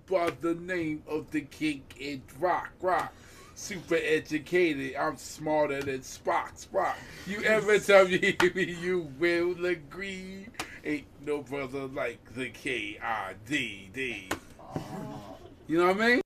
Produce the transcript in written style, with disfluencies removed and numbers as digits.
by the name of the King and Rock. Super educated, I'm smarter than Spock. You ever tell me you will agree? Ain't no brother like the K-I-D-D. You know what I mean?